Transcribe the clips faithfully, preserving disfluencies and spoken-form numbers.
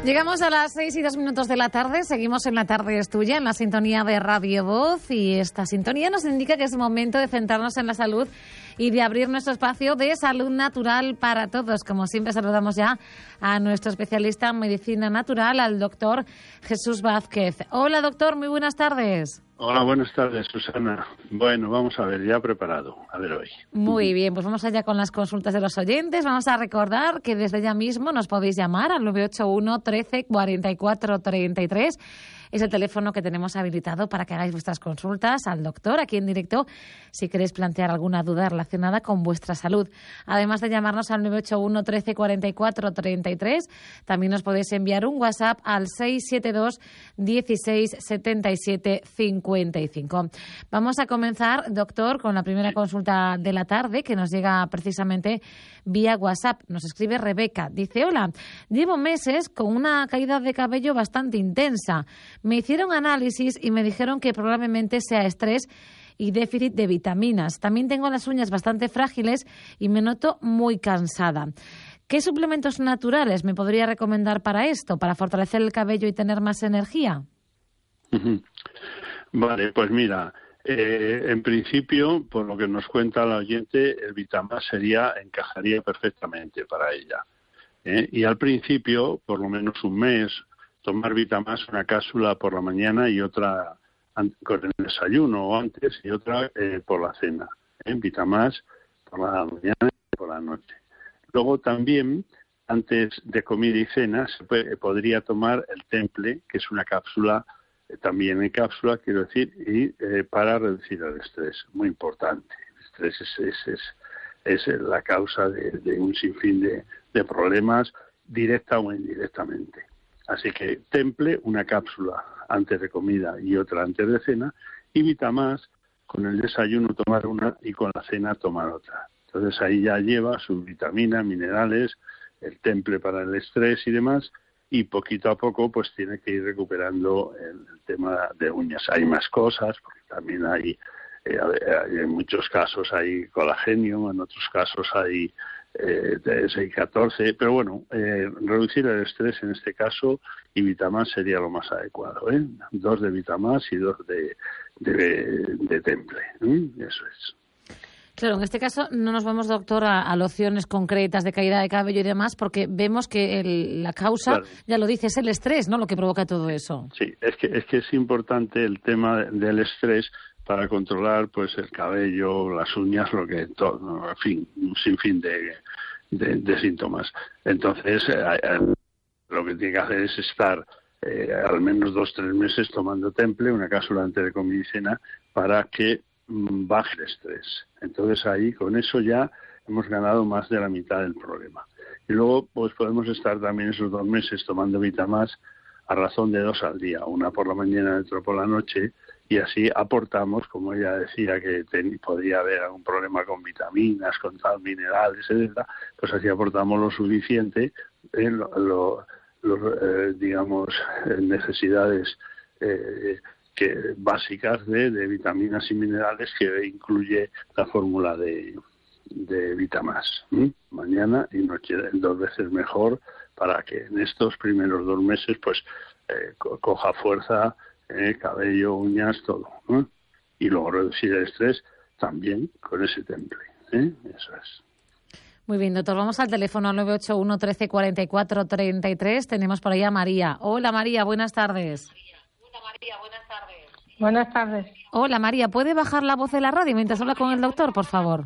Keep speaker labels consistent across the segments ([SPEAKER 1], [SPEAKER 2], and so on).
[SPEAKER 1] Llegamos a las seis y dos minutos de la tarde, seguimos en La Tarde es Tuya, en la sintonía de Radio Voz, y esta sintonía nos indica que es momento de centrarnos en la salud y de abrir nuestro espacio de salud natural para todos. Como siempre, saludamos ya a nuestro especialista en medicina natural, al doctor Jesús Vázquez. Hola, doctor, muy buenas tardes.
[SPEAKER 2] Hola, buenas tardes, Susana. Bueno, vamos a ver, ya preparado. A ver hoy.
[SPEAKER 1] Muy bien, pues vamos allá con las consultas de los oyentes. Vamos a recordar que desde ya mismo nos podéis llamar al nueve ocho uno, trece, cuarenta y cuatro, treinta y tres. Es el teléfono que tenemos habilitado para que hagáis vuestras consultas al doctor aquí en directo si queréis plantear alguna duda relacionada con vuestra salud. Además de llamarnos al nueve ocho uno, trece, cuarenta y cuatro, treinta y tres, también nos podéis enviar un WhatsApp al seis siete dos, dieciséis, setenta y siete, cincuenta y cinco. Vamos a comenzar, doctor, con la primera consulta de la tarde que nos llega precisamente vía WhatsApp. Nos escribe Rebeca. Dice: hola, llevo meses con una caída de cabello bastante intensa. Me hicieron análisis y me dijeron que probablemente sea estrés y déficit de vitaminas. También tengo las uñas bastante frágiles y me noto muy cansada. ¿Qué suplementos naturales me podría recomendar para esto, para fortalecer el cabello y tener más energía?
[SPEAKER 2] Vale, pues mira, eh, en principio, por lo que nos cuenta la oyente, el Vitamás sería, encajaría perfectamente para ella. ¿eh? Y al principio, por lo menos un mes, tomar Vitamás, una cápsula por la mañana y otra con el desayuno o antes y otra eh, por la cena. ¿eh? Vitamás por la mañana y por la noche. Luego también, antes de comida y cena, se puede, podría tomar el Temple, que es una cápsula, eh, también en cápsula, quiero decir, y eh, para reducir el estrés. Muy importante. El estrés es, es, es, es la causa de, de un sinfín de, de problemas, directa o indirectamente. Así que Temple, una cápsula antes de comida y otra antes de cena, y Vitamás, con el desayuno tomar una y con la cena tomar otra. Entonces ahí ya lleva sus vitaminas, minerales, el Temple para el estrés y demás, y poquito a poco pues tiene que ir recuperando el, el tema de uñas. Hay más cosas, porque también hay, eh, hay en muchos casos hay colágeno, en otros casos hay Eh, de seis catorce, pero bueno, eh, reducir el estrés en este caso y Vitamás sería lo más adecuado, ¿eh? Dos de Vitamás y dos de, de, de Temple, ¿eh? Eso es.
[SPEAKER 1] Claro, en este caso no nos vamos, doctor, a, a lociones concretas de caída de cabello y demás, porque vemos que el, la causa, claro, ya lo dice, es el estrés, ¿no?, lo que provoca todo eso.
[SPEAKER 2] Sí, es que es que es importante el tema del estrés para controlar pues el cabello, las uñas, lo que todo, en fin, un sinfín de, de, de síntomas. Entonces, eh, eh, lo que tiene que hacer es estar eh, al menos dos tres meses tomando Temple, una cápsula antes de comida y cena, para que mm, baje el estrés. Entonces ahí, con eso ya hemos ganado más de la mitad del problema. Y luego, pues podemos estar también esos dos meses tomando Vitamás a razón de dos al día, una por la mañana y otra por la noche, y así aportamos, como ella decía, que ten, podría haber algún problema con vitaminas, con tal, minerales, etcétera, pues así aportamos lo suficiente en lo, lo, lo, eh, digamos, necesidades eh, que básicas de, de vitaminas y minerales que incluye la fórmula de, de Vitamás. ¿eh? Mañana y noche, dos veces mejor, para que en estos primeros dos meses pues eh, co- coja fuerza, Eh, cabello, uñas, todo, ¿eh? Y luego reducir el estrés también con ese Temple, ¿eh? Eso es.
[SPEAKER 1] Muy bien, doctor, vamos al teléfono nueve ocho uno, trece, cuarenta y cuatro, treinta y tres. Tenemos por ahí a María. Hola, María, buenas tardes.
[SPEAKER 3] Hola, María, buenas tardes. Buenas tardes.
[SPEAKER 1] Hola, María, ¿puede bajar la voz de la radio mientras habla con el doctor, por favor?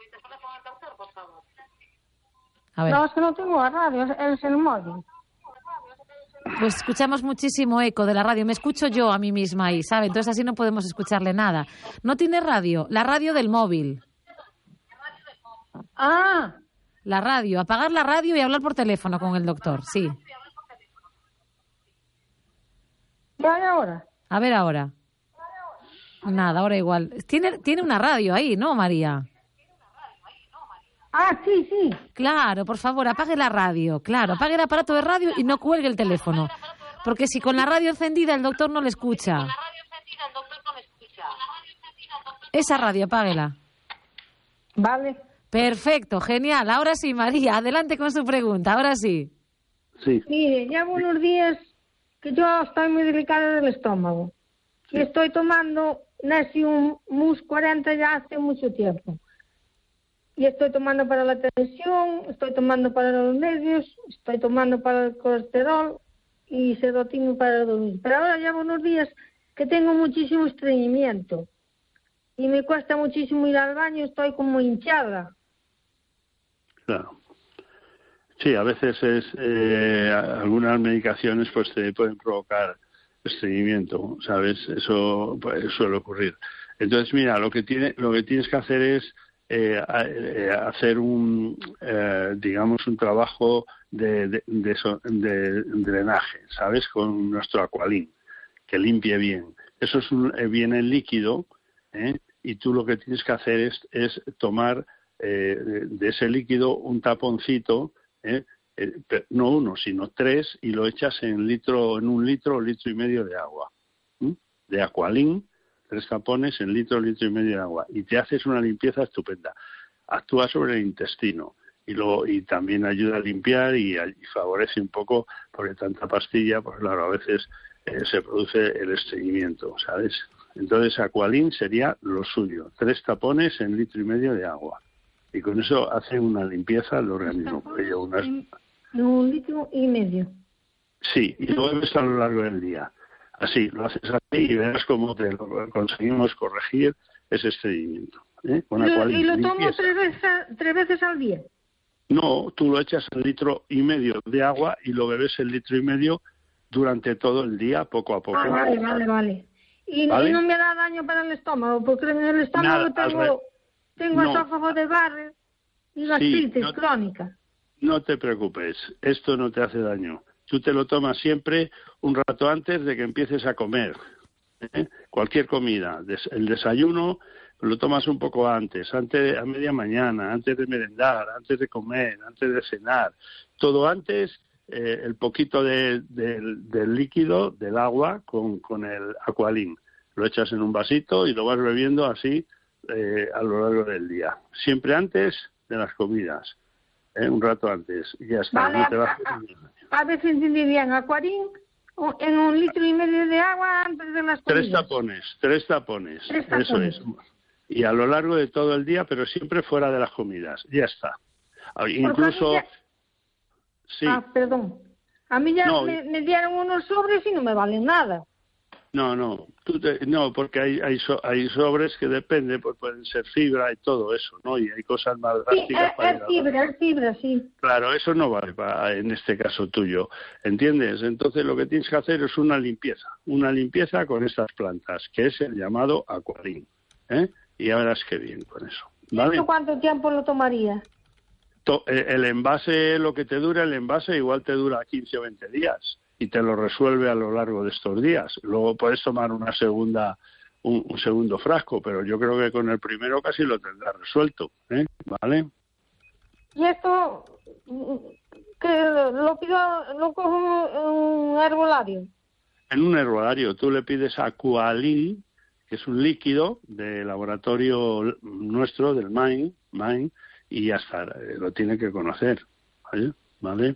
[SPEAKER 1] A ver.
[SPEAKER 3] No, es que no tengo la radio, es el móvil.
[SPEAKER 1] Pues escuchamos muchísimo eco de la radio. Me escucho yo a mí misma ahí, ¿sabe? Entonces así no podemos escucharle nada. ¿No tiene radio? La radio del móvil.
[SPEAKER 3] Ah.
[SPEAKER 1] La radio. Apagar la radio y hablar por teléfono con el doctor, sí.
[SPEAKER 3] ¿Ya hay ahora?
[SPEAKER 1] A ver ahora. Nada, ahora igual. Tiene, tiene una radio ahí, ¿no, María?
[SPEAKER 3] Ah, sí, sí.
[SPEAKER 1] Claro, por favor, apague la radio. Claro, apague el aparato de radio y no cuelgue el teléfono. Porque si con la radio encendida el doctor no le escucha. Esa radio, apáguela.
[SPEAKER 3] Vale.
[SPEAKER 1] Perfecto, genial. Ahora sí, María, adelante con su pregunta. Ahora sí.
[SPEAKER 2] Sí.
[SPEAKER 3] Mire, llevo unos días que yo estoy muy delicada del estómago. Sí. Y estoy tomando Nexium Mus cuarenta ya hace mucho tiempo. Y estoy tomando para la tensión, estoy tomando para los nervios, estoy tomando para el colesterol y Serotin para dormir. Pero ahora llevo unos días que tengo muchísimo estreñimiento y me cuesta muchísimo ir al baño, estoy como hinchada.
[SPEAKER 2] Claro. Sí, a veces es eh, algunas medicaciones pues te pueden provocar estreñimiento, ¿sabes? Eso pues, suele ocurrir. Entonces, mira, lo que tiene, lo que tienes que hacer es eh, eh, hacer un, eh, digamos, un trabajo de, de, de, so, de drenaje, ¿sabes? Con nuestro Aqualin, que limpie bien. Eso es un, eh, viene el líquido, ¿eh? Y tú lo que tienes que hacer es, es tomar eh, de, de ese líquido un taponcito, ¿eh? Eh, no uno, sino tres, y lo echas en litro, en un litro o litro y medio de agua, ¿eh? De Aqualin, tres tapones en litro, litro y medio de agua, y te haces una limpieza estupenda. Actúa sobre el intestino y luego y también ayuda a limpiar y, y favorece un poco, porque tanta pastilla, pues claro, a veces eh, se produce el estreñimiento, ¿sabes? Entonces Aqualin sería lo suyo, tres tapones en litro y medio de agua, y con eso hace una limpieza al organismo. Unas...
[SPEAKER 3] Un litro y medio.
[SPEAKER 2] Sí, y lo bebes a lo largo del día. Así, lo haces así y verás cómo te lo conseguimos corregir ese estreñimiento. ¿eh? Con Aqualin,
[SPEAKER 3] ¿Y lo tomo tres veces, tres veces al día?
[SPEAKER 2] No, tú lo echas en litro y medio de agua y lo bebes el litro y medio durante todo el día, poco a poco.
[SPEAKER 3] Ah, vale, vale, vale. Y, ¿Vale? y no me da daño para el estómago, porque en el estómago Nada, tengo, tengo no. esófago de Barrett y gastritis sí, no, crónica.
[SPEAKER 2] No te preocupes, esto no te hace daño. Tú te lo tomas siempre un rato antes de que empieces a comer. ¿eh? Cualquier comida, el desayuno lo tomas un poco antes, antes a media mañana, antes de merendar, antes de comer, antes de cenar. Todo antes, eh, el poquito de, de, del líquido, del agua, con, con el Aqualin. Lo echas en un vasito y lo vas bebiendo así eh, a lo largo del día. Siempre antes de las comidas, ¿eh? Un rato antes. Y ya está.
[SPEAKER 3] Vale,
[SPEAKER 2] no te vas
[SPEAKER 3] a, a, a ver si entendí bien. Aqualin en un litro y medio de agua antes de las comidas.
[SPEAKER 2] Tres tapones, tres tapones.
[SPEAKER 3] Tres tapones.
[SPEAKER 2] Eso es. Y a lo largo de todo el día, pero siempre fuera de las comidas. Ya está. Incluso...
[SPEAKER 3] Ya... Sí. Ah, perdón. A mí ya no, me, me dieron unos sobres y no me valen nada.
[SPEAKER 2] No, no. Tú te... No, porque hay, hay, so... hay sobres que depende, pues pueden ser fibra y todo eso, ¿no? Y hay cosas más drásticas.
[SPEAKER 3] Sí, es, para es fibra, es fibra, sí.
[SPEAKER 2] Claro, eso no vale para, en este caso tuyo. ¿Entiendes? Entonces lo que tienes que hacer es una limpieza. Una limpieza con estas plantas, que es el llamado Aqualin. ¿Eh? Y ya verás qué bien con eso. ¿Vale?
[SPEAKER 3] ¿Esto cuánto tiempo lo tomaría?
[SPEAKER 2] El envase, lo que te dura el envase, igual te dura quince o veinte días y te lo resuelve a lo largo de estos días. Luego puedes tomar una segunda, un, un segundo frasco, pero yo creo que con el primero casi lo tendrás resuelto, ¿eh? ¿Vale?
[SPEAKER 3] Y esto, que lo pido, lo cojo en un herbolario.
[SPEAKER 2] En un herbolario, tú le pides Aqualin, que es un líquido de laboratorio nuestro, del Main, Main, y ya está, lo tiene que conocer, ¿vale? ¿Vale?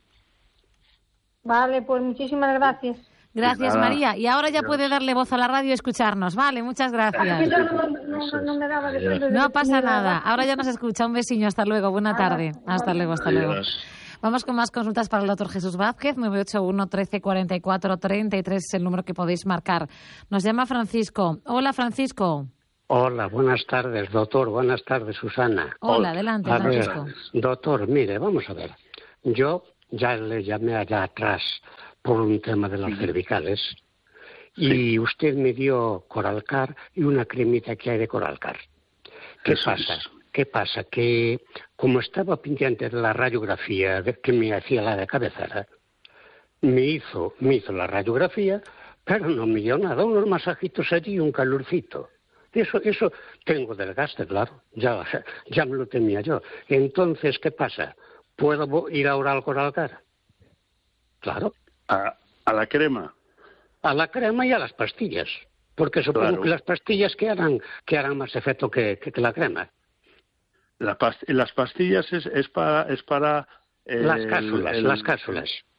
[SPEAKER 3] Vale, pues muchísimas gracias.
[SPEAKER 1] Gracias, María. Y ahora ya Dios. Puede darle voz a la radio y escucharnos. Vale, muchas gracias.
[SPEAKER 3] No, no, no, no, me daba de
[SPEAKER 1] no pasa nada. Ahora ya nos escucha. Un besiño. Hasta luego. Buena tarde. Hasta luego, hasta luego. Vamos con más consultas para el doctor Jesús Vázquez. nueve ocho uno, trece, cuarenta y cuatro, treinta y tres es el número que podéis marcar. Nos llama Francisco. Hola, Francisco.
[SPEAKER 4] Hola, buenas tardes, doctor. Buenas tardes, Susana.
[SPEAKER 1] Hola, Hola. adelante, a Francisco.
[SPEAKER 4] Ver, doctor, mire, vamos a ver. Yo ya le llamé allá atrás por un tema de las cervicales y sí. Usted me dio Coralcar y una cremita que hay de Coralcar. ¿Qué Eso pasa? Es. ¿Qué pasa? Que como estaba pendiente de la radiografía de, que me hacía la de cabecera, me hizo, me hizo la radiografía, pero no me dio nada, unos masajitos allí y un calorcito. Eso, eso tengo desgaste, claro, ya, ya me lo temía yo. Entonces, ¿qué pasa? ¿Puedo ir ahora al Coralcar? Claro.
[SPEAKER 2] ¿A, a la crema?
[SPEAKER 4] A la crema y a las pastillas, porque supongo claro. que las pastillas que harán, que harán más efecto que, que, que la crema.
[SPEAKER 2] La past las pastillas es, es para... Es para
[SPEAKER 4] eh, las cápsulas,
[SPEAKER 2] el,
[SPEAKER 4] las cápsulas.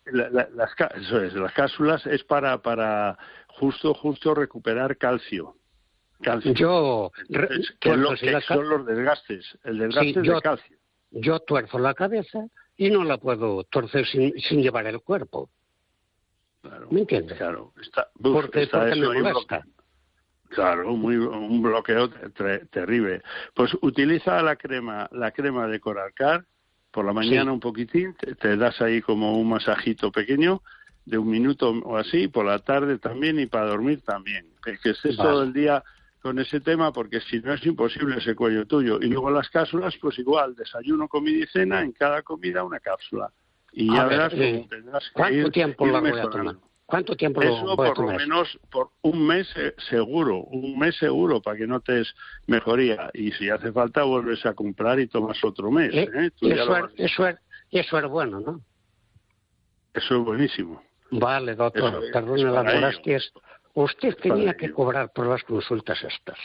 [SPEAKER 2] la, la, las, eso es, las cápsulas es para, para justo, justo recuperar calcio. calcio.
[SPEAKER 4] Yo...
[SPEAKER 2] Entonces, que, lo, que son los desgastes, el desgaste sí,
[SPEAKER 4] yo,
[SPEAKER 2] de calcio.
[SPEAKER 4] Yo tuerzo la cabeza y no la puedo torcer sin, sin llevar el cuerpo.
[SPEAKER 2] Claro,
[SPEAKER 4] ¿me entiendes?
[SPEAKER 2] Claro, está, uf,
[SPEAKER 4] porque,
[SPEAKER 2] está
[SPEAKER 4] porque
[SPEAKER 2] eso
[SPEAKER 4] me molesta.
[SPEAKER 2] Claro, muy, un bloqueo ter, terrible. Pues utiliza la crema, la crema de Coralcar, por la mañana sí. un poquitín, te, te das ahí como un masajito pequeño, de un minuto o así, por la tarde también y para dormir también. Que, que estés vale. todo el día con ese tema, porque si no es imposible ese cuello tuyo. Y luego las cápsulas, pues igual, desayuno, comida y cena, en cada comida una cápsula. Y ya
[SPEAKER 4] a
[SPEAKER 2] verás
[SPEAKER 4] ver,
[SPEAKER 2] cómo tendrás que
[SPEAKER 4] ¿cuánto
[SPEAKER 2] ir,
[SPEAKER 4] tiempo
[SPEAKER 2] ir
[SPEAKER 4] la voy
[SPEAKER 2] mejorando.
[SPEAKER 4] a tomar? ¿Cuánto tiempo
[SPEAKER 2] Eso
[SPEAKER 4] lo voy a
[SPEAKER 2] por
[SPEAKER 4] tomar?
[SPEAKER 2] lo menos por un mes eh, seguro, un mes seguro para que notes mejoría. Y si hace falta vuelves a comprar y tomas otro mes.
[SPEAKER 4] ¿Eh?
[SPEAKER 2] ¿eh? Tú
[SPEAKER 4] eso,
[SPEAKER 2] ya
[SPEAKER 4] es, eso, es, eso es bueno, ¿no?
[SPEAKER 2] Eso es buenísimo.
[SPEAKER 4] Vale, doctor,
[SPEAKER 2] Eso,
[SPEAKER 4] perdone las molestias. Usted tenía que cobrar por las consultas estas.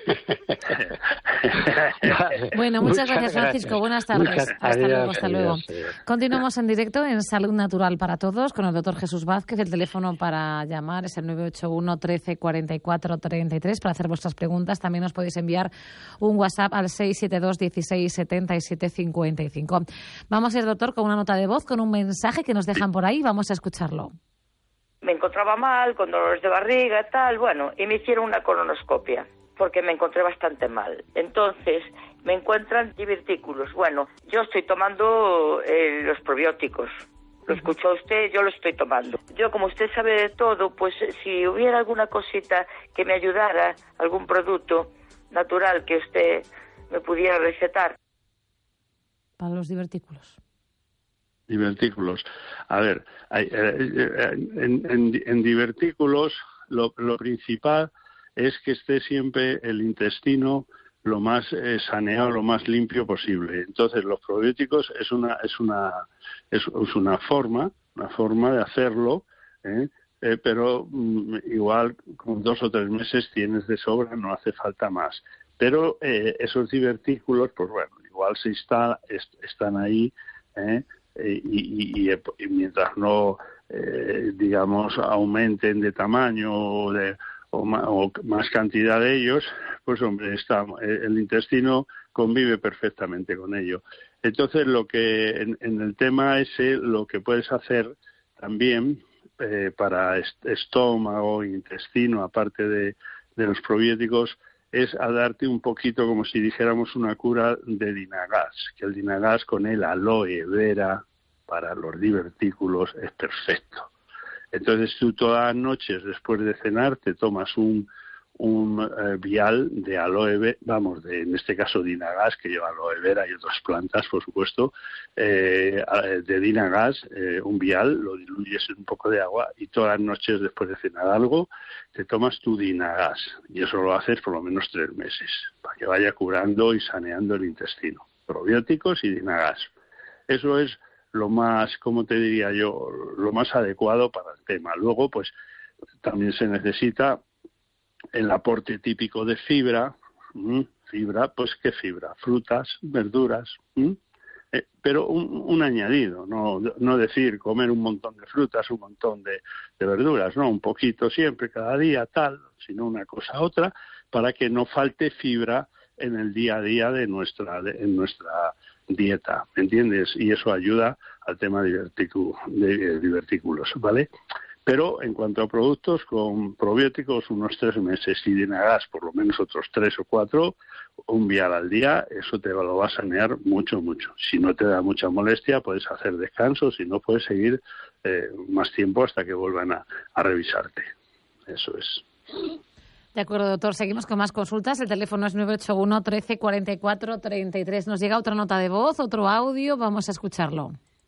[SPEAKER 1] Vale. Bueno, muchas, muchas gracias, Francisco. Buenas tardes.
[SPEAKER 4] Muchas,
[SPEAKER 1] hasta
[SPEAKER 4] adiós,
[SPEAKER 1] luego, hasta
[SPEAKER 4] adiós,
[SPEAKER 1] luego.
[SPEAKER 4] adiós.
[SPEAKER 1] Continuamos en directo en Salud Natural para Todos con el doctor Jesús Vázquez. El teléfono para llamar es el nueve ocho uno, trece, cuarenta y cuatro, treinta y tres para hacer vuestras preguntas. También os podéis enviar un WhatsApp al seis siete dos, dieciséis, setenta y siete, cincuenta y cinco. Vamos a ir, doctor, con una nota de voz, con un mensaje que nos dejan por ahí. Vamos a escucharlo.
[SPEAKER 5] Me encontraba mal, con dolores de barriga y tal, bueno, y me hicieron una colonoscopia, porque me encontré bastante mal. Entonces, me encuentran divertículos. Bueno, yo estoy tomando eh, los probióticos. Lo escuchó usted, yo lo estoy tomando. Yo, como usted sabe de todo, pues si hubiera alguna cosita que me ayudara, algún producto natural que usted me pudiera recetar.
[SPEAKER 1] Para los divertículos.
[SPEAKER 2] Divertículos. A ver, hay, eh, en, en, en divertículos lo, lo principal es que esté siempre el intestino lo más eh, saneado, lo más limpio posible. Entonces, los probióticos es una es una es, es una forma, una forma de hacerlo, ¿eh? Eh, pero mm, igual con dos o tres meses tienes de sobra, no hace falta más. Pero eh, esos divertículos, pues bueno, igual se está est, están ahí. ¿eh? Eh, y, y, y mientras no, eh, digamos, aumenten de tamaño o, de, o, más, o más cantidad de ellos, pues hombre, está, el intestino convive perfectamente con ello. Entonces, lo que en, en el tema ese, lo que puedes hacer también eh, para est- estómago, intestino, aparte de, de los probióticos, es a darte un poquito, como si dijéramos, una cura de Dinagas, que el Dinagas con el aloe vera para los divertículos es perfecto. Entonces tú todas las noches después de cenar te tomas un, un eh, vial de aloe vera, vamos, de, en este caso Dinagas, que lleva aloe vera y otras plantas, por supuesto, eh, de Dinagas, eh, un vial, lo diluyes en un poco de agua y todas las noches después de cenar algo te tomas tu Dinagas y eso lo haces por lo menos tres meses para que vaya curando y saneando el intestino. Probióticos y Dinagas. Eso es lo más, ¿cómo te diría yo?, lo más adecuado para el tema. Luego, pues, también se necesita el aporte típico de fibra. ¿m? Fibra, pues, ¿qué fibra? Frutas, verduras, ¿m? Eh, pero un, un añadido, no, no decir comer un montón de frutas, un montón de, de verduras, no, un poquito siempre, cada día, tal, sino una cosa a otra, para que no falte fibra en el día a día de nuestra, de, en nuestra dieta, ¿me entiendes? Y eso ayuda al tema de, diverticu- de divertículos, ¿vale? Pero en cuanto a productos, con probióticos unos tres meses y Dinagas por lo menos otros tres o cuatro, un vial al día, eso te lo va a sanear mucho, mucho. Si no te da mucha molestia, puedes hacer descansos, si no, puedes seguir eh, más tiempo hasta que vuelvan a, a revisarte. Eso es.
[SPEAKER 1] De acuerdo, doctor. Seguimos con más consultas. El teléfono es nueve ocho uno, trece, cuarenta y cuatro, treinta y tres. Nos llega otra nota de voz, otro audio. Vamos a escucharlo.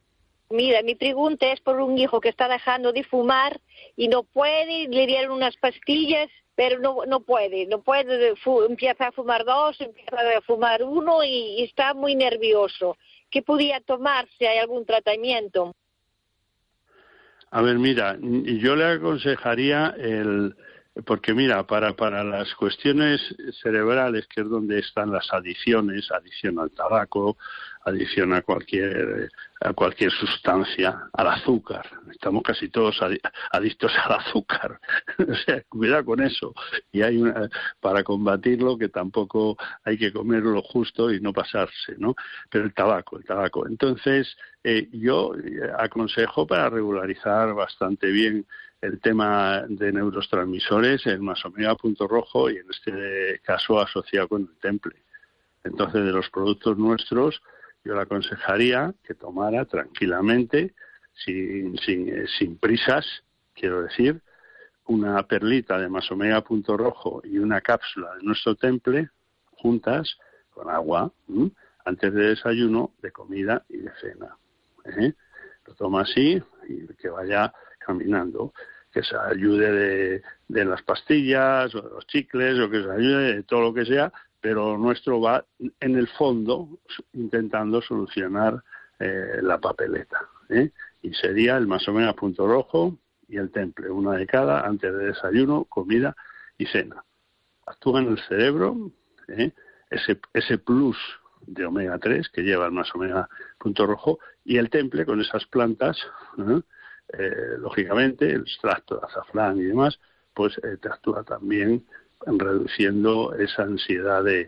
[SPEAKER 6] Mira, mi pregunta es por un hijo que está dejando de fumar y no puede, le dieron unas pastillas, pero no no puede, no puede, fu- empieza a fumar dos, empieza a fumar uno y, y está muy nervioso. ¿Qué podía tomarse? ¿Hay algún tratamiento?
[SPEAKER 2] A ver, mira, yo le aconsejaría el, porque mira, para, para las cuestiones cerebrales, que es donde están las adicciones, adicción al tabaco, adicción a cualquier a cualquier sustancia, al azúcar, estamos casi todos adictos al azúcar, o sea, cuidado con eso, y hay una, para combatirlo, que tampoco hay que comer lo justo y no pasarse, ¿no? Pero el tabaco, el tabaco, entonces eh, yo aconsejo, para regularizar bastante bien el tema de neurotransmisores, el masomega punto rojo, y en este caso asociado con el temple. Entonces, de los productos nuestros, yo le aconsejaría que tomara tranquilamente, sin, sin, sin prisas, quiero decir, una perlita de masomega punto rojo y una cápsula de nuestro temple, juntas, con agua, ¿m? antes de desayuno, de comida y de cena. ¿eh? Lo toma así y que vaya caminando, que se ayude de, de las pastillas o de los chicles, o que se ayude de todo lo que sea, pero nuestro va en el fondo intentando solucionar eh, la papeleta. ¿eh? Y sería el masomega punto rojo y el temple, una de cada, antes de desayuno, comida y cena. Actúa en el cerebro, ¿eh? ese, ese plus de omega tres que lleva el masomega punto rojo, y el temple con esas plantas, ¿eh? Eh, lógicamente, el extracto de azafrán y demás, pues eh, te actúa también reduciendo esa ansiedad de,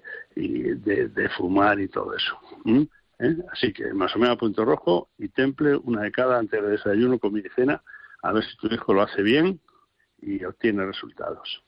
[SPEAKER 2] de, de fumar y todo eso. ¿Mm? ¿Eh? Así que masomega punto rojo y temple, una de cada, antes de desayuno, comida y cena, a ver si tu hijo lo hace bien y obtiene resultados.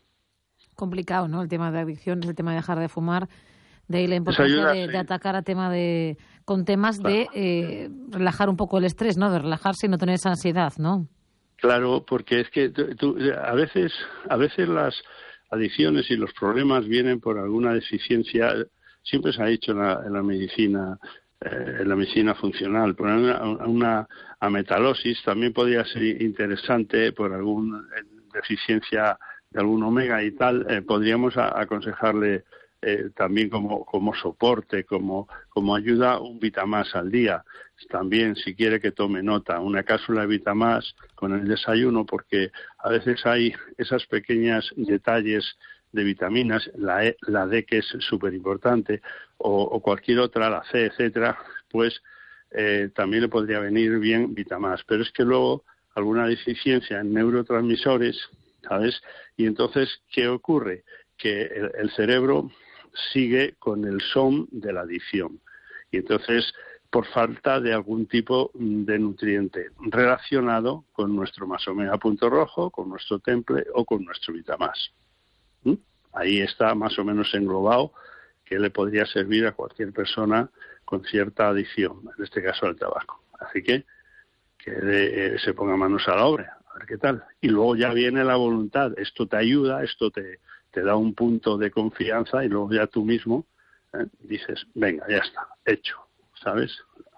[SPEAKER 1] Complicado, ¿no? El tema de adicciones, el tema de dejar de fumar, de ahí la importancia ayuda, de, sí. de atacar a tema de con temas claro. de eh, relajar un poco el estrés, ¿no? De relajarse y no tener esa ansiedad, ¿no?
[SPEAKER 2] Claro, porque es que tú, tú, a veces a veces las adicciones y los problemas vienen por alguna deficiencia. Siempre se ha dicho en la, en la medicina eh, en la medicina funcional, por una, una ametalosis también podría ser interesante por alguna deficiencia de algún omega y tal. Eh, podríamos a, aconsejarle eh, también como, como soporte, como, como ayuda, un Vitamás al día. También, si quiere, que tome nota, una cápsula de Vitamás con el desayuno, porque a veces hay esas pequeñas detalles de vitaminas, la E, la D, que es súper importante, o, o cualquier otra, la C, etcétera, pues eh, también le podría venir bien Vitamás. Pero es que luego alguna deficiencia en neurotransmisores, ¿sabes? Y entonces, ¿qué ocurre? Que el, el cerebro sigue con el son de la adicción. Y entonces, por falta de algún tipo de nutriente relacionado con nuestro masomega punto rojo, con nuestro temple o con nuestro Vitamás. ¿Mm? Ahí está más o menos englobado que le podría servir a cualquier persona con cierta adicción, en este caso al tabaco. Así que que de, eh, se ponga manos a la obra, a ver qué tal. Y luego ya viene la voluntad, esto te ayuda, esto te, te da un punto de confianza, y luego ya tú mismo ¿eh? dices, venga, ya está, hecho. ¿Sabes?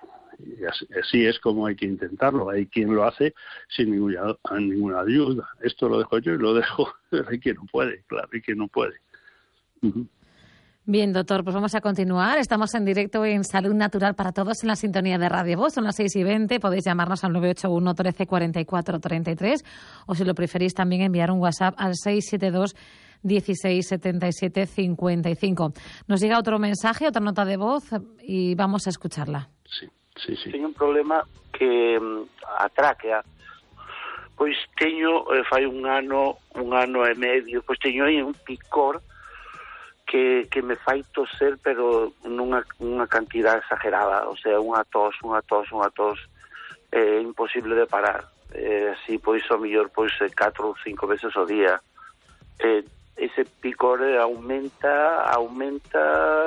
[SPEAKER 2] Y así, así es como hay que intentarlo. Hay quien lo hace sin ninguna, ninguna ayuda. Esto lo dejo yo y lo dejo. Hay quien no puede, claro, hay quien no puede. Uh-huh.
[SPEAKER 1] Bien, doctor, pues vamos a continuar. Estamos en directo en Salud Natural para Todos en la sintonía de Radio Voz. Son las seis y veinte. Podéis llamarnos al nueve ocho uno, trece, cuarenta y cuatro, treinta y tres, o si lo preferís también enviar un WhatsApp al seis siete dos, dieciséis, setenta y siete, cincuenta y cinco. Nos llega otro mensaje, otra nota de voz, y vamos a escucharla.
[SPEAKER 2] Sí, sí, sí.
[SPEAKER 7] Teño un problema que a tráquea, pois teño, eh, fai un ano, un ano e medio, pois teño aí un picor que, que me fai toser, pero nunha, unha cantidad exagerada, o sea, unha tos, unha tos, unha tos, é eh, imposible de parar. Eh, así, pois, ao mellor, pois, catro ou cinco veces ao día. Eh, ese picor aumenta, aumenta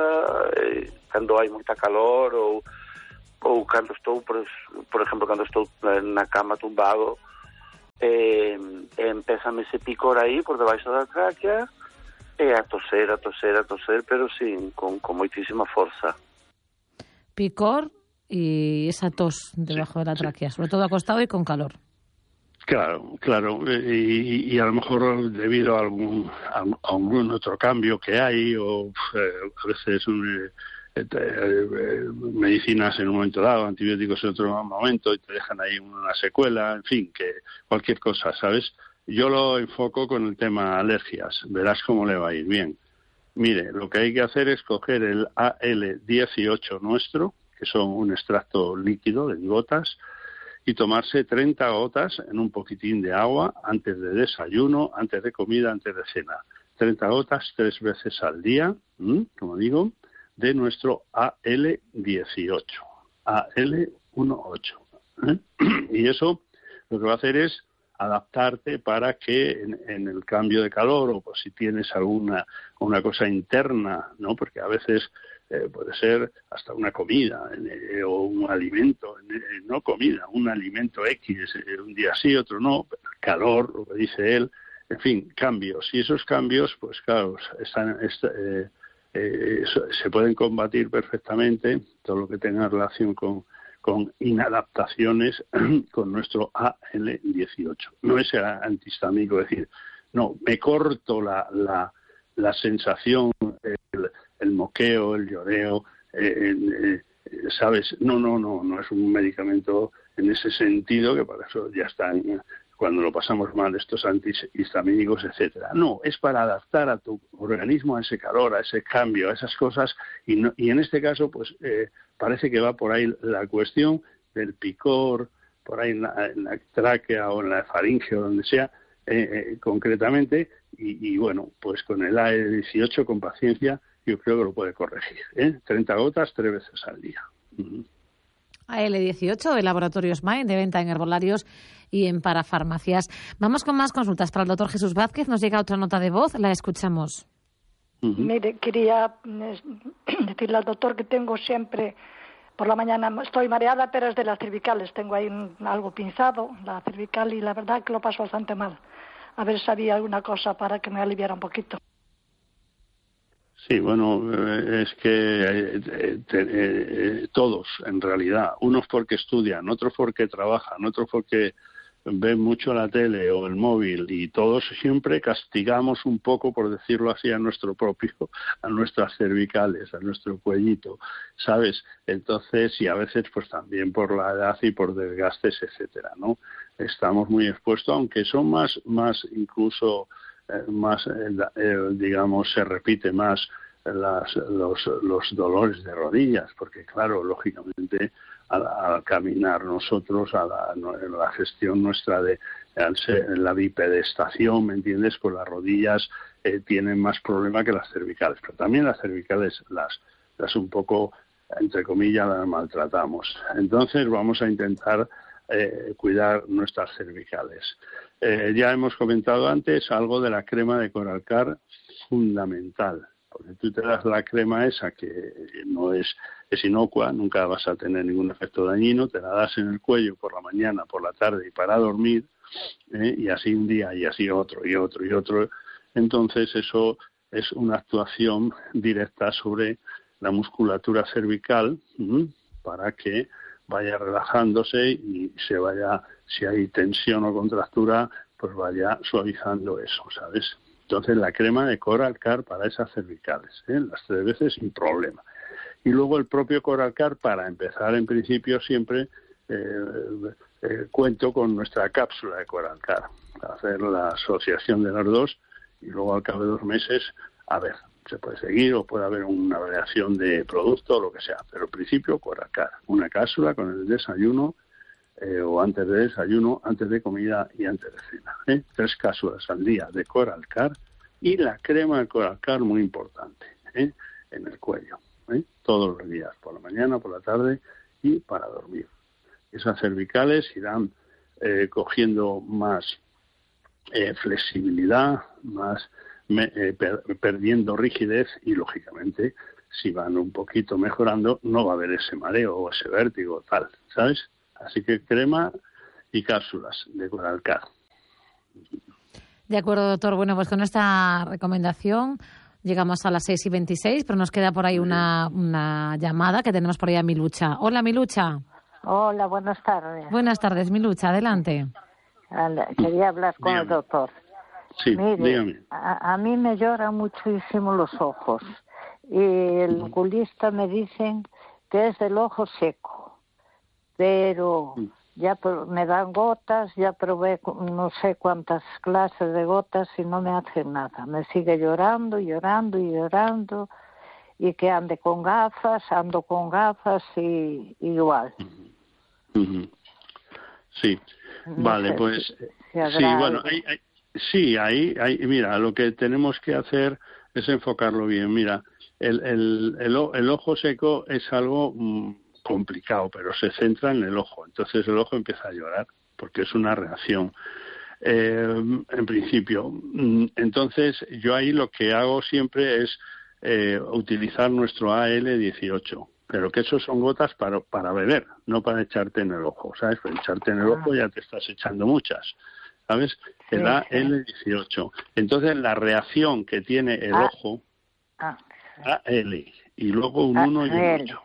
[SPEAKER 7] eh, cando hai moita calor ou, ou cando estou, por, por exemplo, cando estou na cama tumbado, eh, empezame ese picor aí por debaixo da tráquea, e a toser, a toser, a toser, pero sin, con, con moitísima forza.
[SPEAKER 1] Picor y esa tos debajo sí, de la tráquea, sí. Sobre todo acostado y con calor.
[SPEAKER 2] Claro, claro, y, y a lo mejor debido a algún, a algún otro cambio que hay, o eh, a veces un, eh, eh, medicinas en un momento dado, antibióticos en otro momento, y te dejan ahí una secuela, en fin, que cualquier cosa, ¿sabes? yo lo enfoco con el tema alergias. Verás cómo le va a ir bien. Mire, lo que hay que hacer es coger el A L dieciocho nuestro, que son un extracto líquido en gotas, y tomarse treinta gotas en un poquitín de agua antes de desayuno, antes de comida, antes de cena. treinta gotas tres veces al día, ¿m? como digo, de nuestro A L dieciocho. A L dieciocho. ¿eh? Y eso lo que va a hacer es adaptarte para que en, en el cambio de calor, o pues si tienes alguna una cosa interna, ¿no? Porque a veces eh, puede ser hasta una comida eh, o un alimento, eh, no comida, un alimento X, eh, un día sí, otro no, calor, lo que dice él, en fin, cambios. Y esos cambios, pues claro, están, est- eh, eh, se pueden combatir perfectamente, todo lo que tenga relación con con inadaptaciones con nuestro A L dieciocho. No es el antihistamínico, es decir, no, me corto la, la, la sensación, el, el moqueo, el lloreo, eh, eh, ¿sabes? No, no, no, no es un medicamento en ese sentido, que para eso ya están, cuando lo pasamos mal, estos antihistamínicos, etcétera. No, es para adaptar a tu organismo a ese calor, a ese cambio, a esas cosas, y, no, y en este caso, pues, eh, parece que va por ahí la cuestión del picor, por ahí en la, en la tráquea o en la faringe o donde sea, eh, eh, concretamente, y, y bueno, pues con el A L dieciocho, con paciencia, yo creo que lo puede corregir. ¿eh? treinta gotas, tres veces al día. Uh-huh.
[SPEAKER 1] A L dieciocho de Laboratorios Mind, de venta en herbolarios y en parafarmacias. Vamos con más consultas para el doctor Jesús Vázquez. Nos llega otra nota de voz, la escuchamos.
[SPEAKER 8] Uh-huh. Mire, quería decirle al doctor que tengo siempre, por la mañana estoy mareada, pero es de las cervicales. Tengo ahí un, algo pinzado, la cervical, y la verdad que lo paso bastante mal. A ver si había alguna cosa para que me aliviara un poquito.
[SPEAKER 2] Sí, bueno, es que eh, eh, eh, todos, en realidad, unos porque estudian, otros porque trabajan, otros porque ven mucho la tele o el móvil, y todos siempre castigamos un poco, por decirlo así, a nuestro propio, a nuestras cervicales, a nuestro cuellito, ¿sabes? Entonces, y a veces pues también por la edad y por desgastes, etcétera, ¿no? Estamos muy expuestos, aunque son más, más incluso... más, eh, digamos, se repite más las, los, los dolores de rodillas, porque claro, lógicamente al, al caminar nosotros, a la, a la gestión nuestra de al ser, la bipedestación, ¿me entiendes? Pues las rodillas eh, tienen más problema que las cervicales, pero también las cervicales las, las un poco, entre comillas, las maltratamos. Entonces vamos a intentar Eh, cuidar nuestras cervicales. Eh, ya hemos comentado antes algo de la crema de Coralcar, fundamental, porque tú te das la crema esa que no es, es inocua, nunca vas a tener ningún efecto dañino, te la das en el cuello por la mañana, por la tarde y para dormir, eh, y así un día y así otro y otro y otro. Entonces eso es una actuación directa sobre la musculatura cervical, ¿m? para que vaya relajándose y se vaya, si hay tensión o contractura, pues vaya suavizando eso, ¿sabes? Entonces la crema de Coralcar para esas cervicales, ¿eh? las tres veces sin problema. Y luego el propio Coralcar, para empezar en principio siempre eh, eh, cuento con nuestra cápsula de Coralcar, para hacer la asociación de las dos, y luego al cabo de dos meses, a ver, se puede seguir o puede haber una variación de producto o lo que sea, pero al principio Coralcar, una cápsula con el desayuno eh, o antes de desayuno, antes de comida y antes de cena, ¿eh? tres cápsulas al día de Coralcar, y la crema de Coralcar, muy importante, ¿eh? en el cuello, ¿eh? todos los días, por la mañana, por la tarde y para dormir. Esas cervicales irán eh, cogiendo más eh, flexibilidad, más Me, eh, per, perdiendo rigidez, y lógicamente si van un poquito mejorando no va a haber ese mareo o ese vértigo tal, ¿sabes? Así que crema y cápsulas de Coralcar.
[SPEAKER 1] De acuerdo, doctor. Bueno, pues con esta recomendación llegamos a las seis y veintiséis, pero nos queda por ahí una, una llamada que tenemos por ahí a Milucha. Hola, Milucha.
[SPEAKER 9] Hola, buenas tardes.
[SPEAKER 1] Buenas tardes, Milucha, adelante.
[SPEAKER 9] Quería hablar con
[SPEAKER 2] dígame.
[SPEAKER 9] el doctor.
[SPEAKER 2] Sí,
[SPEAKER 9] Mire,
[SPEAKER 2] dígame.
[SPEAKER 9] A, a mí me lloran muchísimo los ojos, y el oculista me dicen que es del ojo seco, pero ya me dan gotas, ya probé no sé cuántas clases de gotas y no me hacen nada. Me sigue llorando, llorando y llorando. Y que ande con gafas, ando con gafas y igual.
[SPEAKER 2] Uh-huh. Sí, no vale, sé, pues sí, bueno, hay, hay, sí, ahí, ahí, mira, lo que tenemos que hacer es enfocarlo bien. Mira, el, el, el, el ojo seco es algo mmm, complicado, pero se centra en el ojo. Entonces el ojo empieza a llorar porque es una reacción. Eh, en principio, entonces yo ahí lo que hago siempre es Eh, utilizar nuestro A L dieciocho, pero que eso son gotas para, para beber, no para echarte en el ojo, ¿sabes? Para echarte en el ojo ya te estás echando muchas, ¿sabes? El A L dieciocho. Entonces la reacción que tiene el ah. ojo, ah. A L, y luego un uno y un ocho.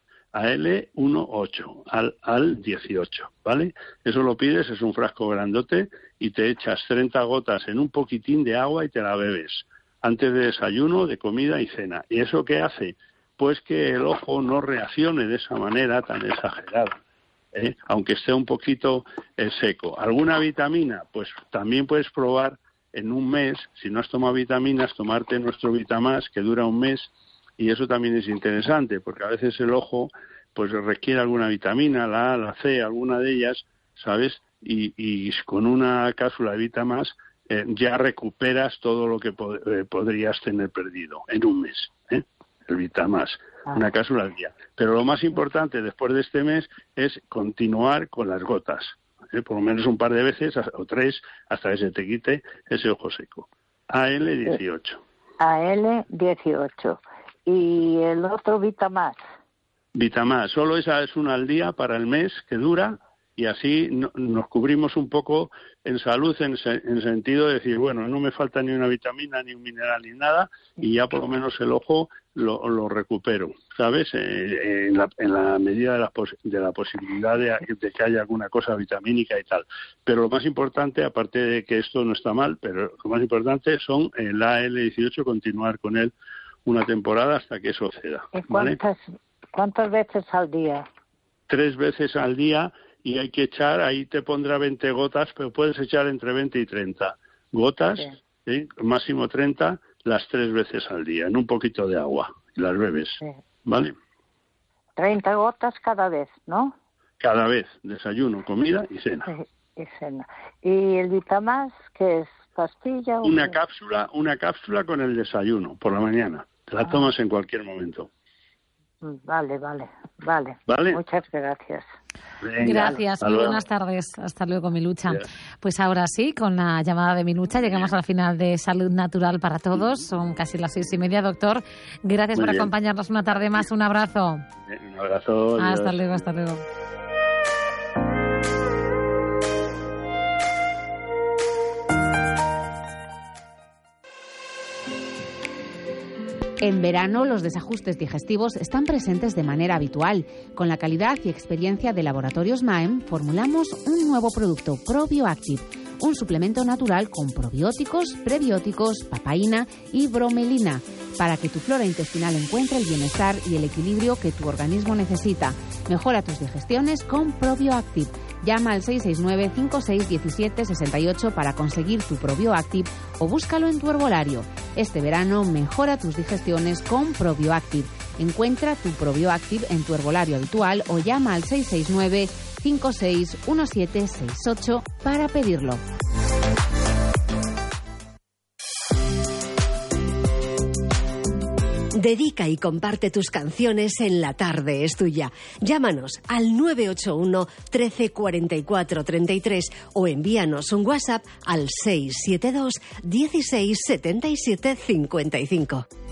[SPEAKER 2] A L uno ocho, al, al dieciocho, ¿vale? Eso lo pides, es un frasco grandote, y te echas treinta gotas en un poquitín de agua y te la bebes antes de desayuno, de comida y cena. ¿Y eso qué hace? Pues que el ojo no reaccione de esa manera tan exagerada, ¿eh? Aunque esté un poquito eh, seco. ¿Alguna vitamina? Pues también puedes probar en un mes, si no has tomado vitaminas, tomarte nuestro Vitamás, que dura un mes, y eso también es interesante, porque a veces el ojo pues requiere alguna vitamina, la A, la C, alguna de ellas, ¿sabes? Y, y con una cápsula de Vitamás Eh, ya recuperas todo lo que pod- eh, podrías tener perdido en un mes, ¿eh? El Vitamás, ah. una cápsula al día. Pero lo más importante después de este mes es continuar con las gotas, ¿eh? Por lo menos un par de veces o tres hasta que se te quite ese ojo seco. A L dieciocho.
[SPEAKER 9] A L dieciocho. ¿Y el otro Vitamás?
[SPEAKER 2] Vitamás, solo esa es una al día para el mes que dura. Y así no, nos cubrimos un poco en salud, en, se, en sentido de decir, bueno, no me falta ni una vitamina, ni un mineral, ni nada, y ya por lo menos el ojo lo, lo recupero, ¿sabes? Eh, en, la, en la medida de la, pos, de la posibilidad de, de que haya alguna cosa vitamínica y tal. Pero lo más importante, aparte de que esto no está mal, pero lo más importante son el A L dieciocho, continuar con él una temporada hasta que eso ceda. ¿Vale?
[SPEAKER 9] ¿Cuántas, ¿Cuántas veces al día?
[SPEAKER 2] Tres veces al día. Y hay que echar, ahí te pondrá veinte gotas, pero puedes echar entre veinte y treinta gotas, sí. ¿Sí? Máximo treinta, las tres veces al día, en un poquito de agua, y las bebes, sí. ¿Vale?
[SPEAKER 9] treinta gotas cada vez, ¿no?
[SPEAKER 2] Cada vez, desayuno, comida y cena.
[SPEAKER 9] Y, y cena. ¿Y el Vitamás, qué es? ¿Pastilla?
[SPEAKER 2] Una
[SPEAKER 9] o...
[SPEAKER 2] cápsula, una cápsula con el desayuno, por la mañana. Te la ah. tomas en cualquier momento.
[SPEAKER 9] Vale, vale, vale.
[SPEAKER 2] ¿Vale?
[SPEAKER 9] Muchas gracias.
[SPEAKER 1] Venga, gracias, muy buenas tardes. Hasta luego, Milucha. Yeah. Pues ahora sí, con la llamada de Milucha, llegamos al final de Salud Natural para Todos. Son casi las seis y media, doctor. Gracias muy por bien. acompañarnos una tarde más. Un abrazo.
[SPEAKER 2] Bien, un abrazo.
[SPEAKER 1] Hasta luego, hasta luego.
[SPEAKER 10] En verano, los desajustes digestivos están presentes de manera habitual. Con la calidad y experiencia de Laboratorios Maem, formulamos un nuevo producto, ProbioActive, un suplemento natural con probióticos, prebióticos, papaína y bromelina, para que tu flora intestinal encuentre el bienestar y el equilibrio que tu organismo necesita. Mejora tus digestiones con ProbioActive. Llama al seis seis nueve, cinco seis uno siete, seis ocho para conseguir tu ProbioActive o búscalo en tu herbolario. Este verano mejora tus digestiones con ProbioActive. Encuentra tu ProbioActive en tu herbolario habitual o llama al seis seis nueve, cinco seis uno siete, seis ocho para pedirlo.
[SPEAKER 11] Dedica y comparte tus canciones en La Tarde es Tuya. Llámanos al nueve ocho uno, trece, cuarenta y cuatro, treinta y tres o envíanos un WhatsApp al seis siete dos, dieciséis, setenta y siete, cincuenta y cinco.